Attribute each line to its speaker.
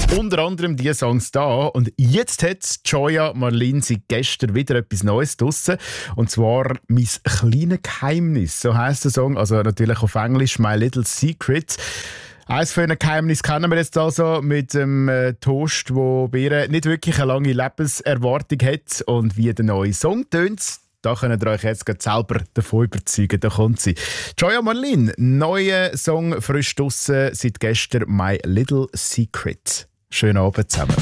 Speaker 1: Unter anderem diese Songs da. Und jetzt hat Joya Marlin seit gestern wieder etwas Neues draussen. Und zwar «Mein kleines Geheimnis». So heisst der Song. Also natürlich auf Englisch «My Little Secret». Eines von ihren Geheimnissen kennen wir jetzt also mit dem Toast, der bei ihr nicht wirklich eine lange Lebenserwartung hat. Und wie der neue Song tönt, da könnt ihr euch jetzt selber davon überzeugen. Da kommt sie. Joya Marlin, neuer Song frisch draussen seit gestern «My Little Secret». Schönen Abend zusammen.